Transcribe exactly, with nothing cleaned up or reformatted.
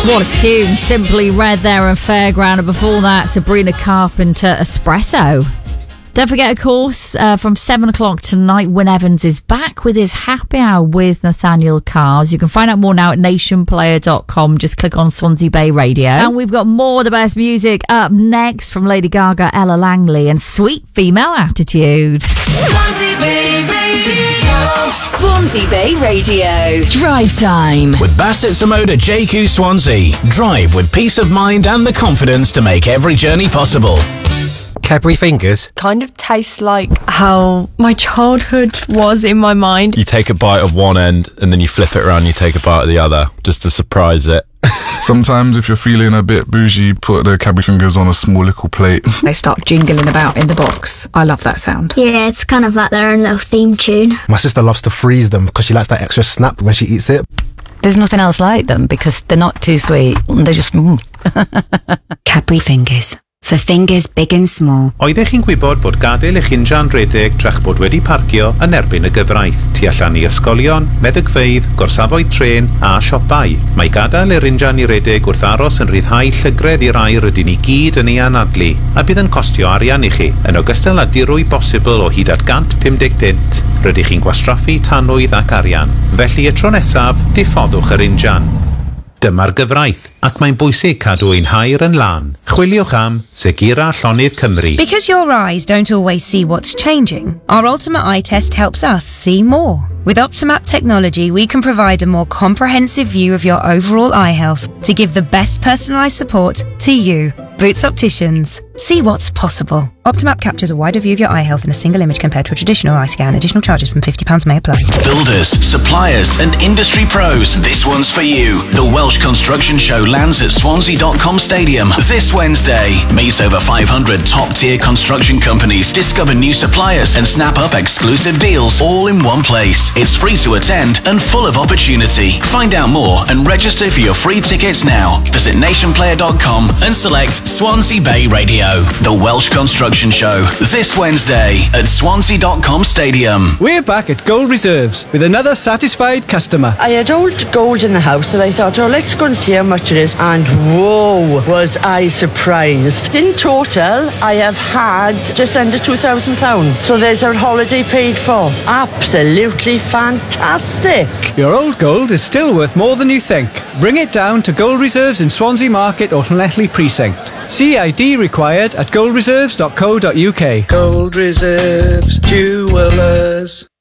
What a tune. Simply Red there and Fairground. And before that, Sabrina Carpenter, Espresso. Don't forget, of course, uh, from seven o'clock tonight, Wyn Evans is back with his happy hour with Nathaniel Cars. You can find out more now at nation player dot com. Just click on Swansea Bay Radio. And we've got more of the best music up next from Lady Gaga, Ella Langley, and Sweet Female Attitude. Swansea Bay Radio. Swansea Bay Radio. Drive time. With Bassett Samoda J Q Swansea. Drive with peace of mind and the confidence to make every journey possible. Cadbury Fingers kind of tastes like how my childhood was in my mind. You take a bite of one end and then you flip it around and you take a bite of the other just to surprise it. Sometimes if you're feeling a bit bougie, put the Cadbury Fingers on a small little plate. They start jingling about in the box. I love that sound. Yeah, it's kind of like their own little theme tune. My sister loves to freeze them because she likes that extra snap when she eats it. There's nothing else like them because they're not too sweet. They're just... Mm. Cadbury Fingers. For fingers big and small. Oeddech chi'n gwybod bod gadael eich injan rhedeg trach bod wedi parcio yn erbyn y gyfraith, tu allan i ysgolion, meddygfeydd, gorsafoedd tren a siopau. Mae gadael yr injan i redeg wrth aros yn rhyddhau llygredd i'r air ydyn ni gyd yn ei anadlu, a bydd yn costio arian i chi, yn ogystal â dirwy bosibl o hyd at gant pumdeg pint. Rydych chi'n gwastraffu tanwydd ac arian. Felly y tro nesaf, diffoddwch yr injan. Dyma'r gyfraith, ac mae'n bwysig cadw ein hair yn lan. Chwiliwch am Segura Llonydd Cymru. Because your eyes don't always see what's changing, our Ultimate Eye Test helps us see more. With Optimap technology, we can provide a more comprehensive view of your overall eye health to give the best personalised support to you. Boots Opticians. See what's possible. Optimap captures a wider view of your eye health in a single image compared to a traditional eye scan. Additional charges from fifty pounds may apply. Builders, suppliers and industry pros. This one's for you. The Welsh Construction Show lands at swansea dot com Stadium this Wednesday. Meet over five hundred top-tier construction companies, discover new suppliers and snap up exclusive deals all in one place. It's free to attend and full of opportunity. Find out more and register for your free tickets now. Visit nation player dot com and select Swansea Bay Radio. The Welsh Construction Show this Wednesday at swansea dot com Stadium. We're back at Gold Reserves with another satisfied customer. I had old gold in the house and I thought, oh, let's go and see how much it is. And whoa, was I surprised. In total, I have had just under two thousand pounds. So there's our holiday paid for. Absolutely fantastic. Your old gold is still worth more than you think. Bring it down to Gold Reserves in Swansea Market or Llanelli Precinct. C I D required at gold reserves dot co dot uk. Gold Reserves Jewellers.